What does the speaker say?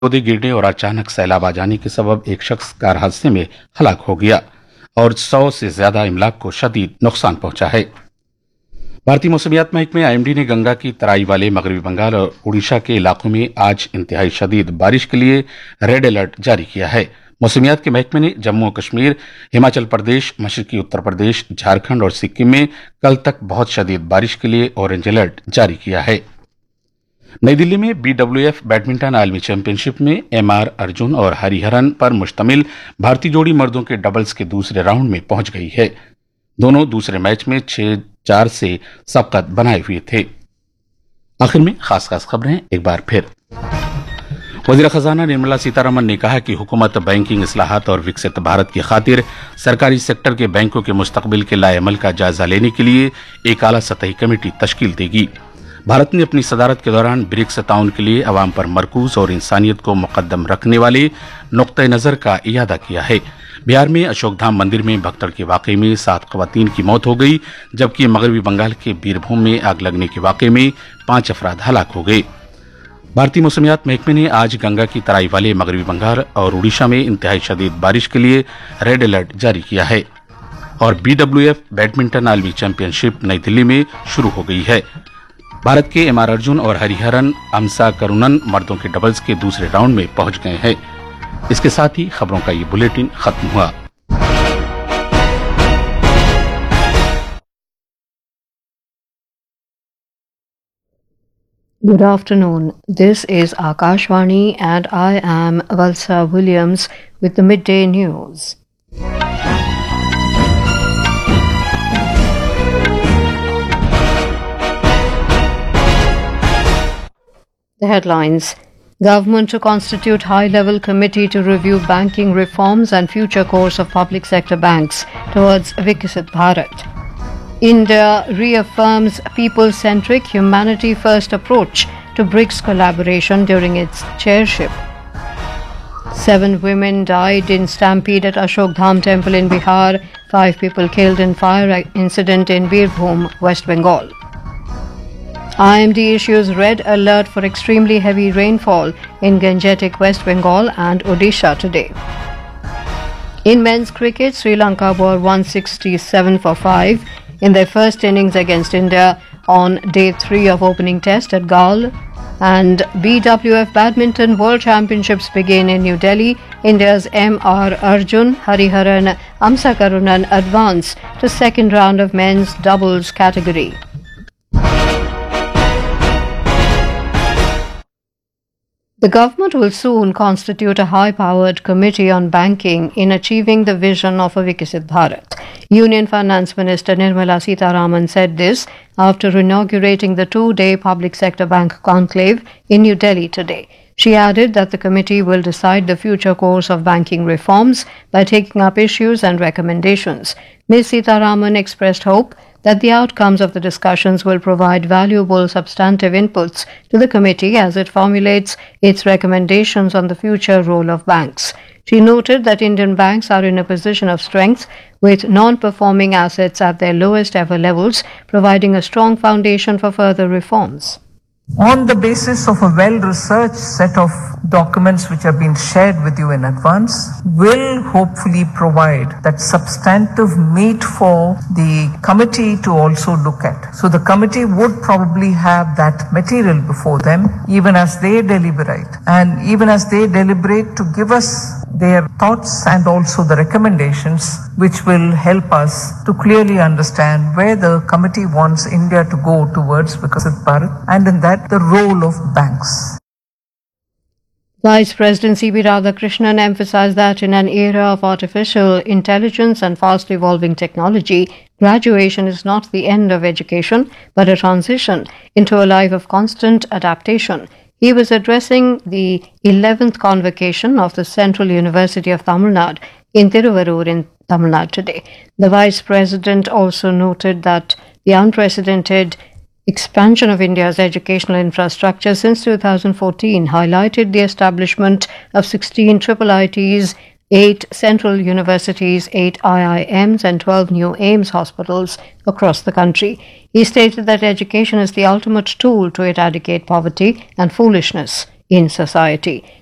ओदे गिरने और अचानक सैलाब आ जाने के सबब एक शख्स कार हादसे में हलाक हो गया और 100 से ज्यादा इमलाक को शदीद नुकसान पहुंचा है। भारतीय मौसमियात महकमे आईएमडी ने गंगा की तराई वाले मगरबी बंगाल और उड़ीसा के इलाकों में आज इंतहाई शदीद बारिश के लिए रेड अलर्ट जारी किया है। मौसमियात के महकमे ने जम्मू और कश्मीर, हिमाचल प्रदेश, मशरकी उत्तर प्रदेश, झारखंड और सिक्किम में कल तक बहुत शदीद बारिश के लिए ऑरेंज अलर्ट जारी किया है। नई दिल्ली में BWF बैडमिंटन आलमी चैंपियनशिप में MR अर्जुन और हरिहरन पर मुश्तमिल भारतीय जोड़ी मर्दों के डबल्स के दूसरे राउंड में पहुंच गई है। दोनों दूसरे मैच में 6-4 से सबकत बनाए हुए थे। आखिर में खास खबरें एक बार फिर। वज़ीर खजाना निर्मला सीतारमण ने कहा कि हुकूमत बैंकिंग इस्लाहात और विकसित भारत की खातिर सरकारी सेक्टर के बैंकों के मुस्तकबिल के लाएअमल का जायजा लेने के लिए एक आला सतही कमेटी तश्कील देगी। भारत ने अपनी सदारत के दौरान ब्रिक्स ताउन के लिए अवाम पर मरकूज और इंसानियत को मुकद्दम रखने वाले नुक्ते नज़र का इयादा किया है। बिहार में अशोक धाम मंदिर में भगदड़ के वाकये में 7 खवातीन की मौत हो गई, जबकि मगरबी बंगाल के बीरभूम में आग लगने के वाकये में 5 अफराद हलाक हो गए। भारतीय मौसमियात महकमे ने आज गंगा की तराई वाले मगरबी बंगाल और उड़ीसा में इंतहाई शदीद बारिश के लिए रेड अलर्ट जारी किया है। और BWF बैडमिंटन आलमी चैंपियनशिप नई दिल्ली में शुरू हो गई है। भारत के MR अर्जुन और हरिहरन अमसा करुणन मर्दों के डबल्स के दूसरे राउंड में पहुंच गए हैं। इसके साथ ही खबरों का ये बुलेटिन खत्म हुआ। Good afternoon. This is Akashvani and I am Valsa Williams with the midday news. The headlines. Government to constitute high-level committee to review banking reforms and future course of public sector banks towards Viksit Bharat. India reaffirms people-centric, humanity-first approach to BRICS collaboration during its chairship. 7 women died in stampede at Ashok Dham temple in Bihar. 5 people killed in fire incident in Birbhum, West Bengal. IMD issues red alert for extremely heavy rainfall in Gangetic, West Bengal and Odisha today. In men's cricket, Sri Lanka were 167 for 5 in their first innings against India on day 3 of opening test at Galle. And BWF Badminton World Championships begin in New Delhi. India's MR Arjun, Hariharan, Amsa Karunan advance to second round of men's doubles category. The government will soon constitute a high-powered committee on banking in achieving the vision of a Viksit Bharat. Union Finance Minister Nirmala Sitharaman said this after inaugurating the 2-day public sector bank conclave in New Delhi today. She added that the committee will decide the future course of banking reforms by taking up issues and recommendations. Ms. Sitharaman expressed hope that the outcomes of the discussions will provide valuable substantive inputs to the committee as it formulates its recommendations on the future role of banks. She noted that Indian banks are in a position of strength with non-performing assets at their lowest ever levels, providing a strong foundation for further reforms. On the basis of a well-researched set of documents which have been shared with you in advance, will hopefully provide that substantive meat for the committee to also look at. So the committee would probably have that material before them even as they deliberate. And even as they deliberate, to give us their thoughts and also the recommendations which will help us to clearly understand where the committee wants India to go towards Viksit Bharat, and in that the role of banks. Vice President C.B. Radhakrishnan emphasized that in an era of artificial intelligence and fast evolving technology, graduation is not the end of education, but a transition into a life of constant adaptation. He was addressing the 11th convocation of the Central University of Tamil Nadu in Tiruvarur in Tamil Nadu today. The Vice President also noted that the unprecedented expansion of India's educational infrastructure since 2014 highlighted the establishment of 16 IIITs, 8 central universities, 8 IIMs and 12 new AIIMS hospitals across the country. He stated that education is the ultimate tool to eradicate poverty and foolishness in society.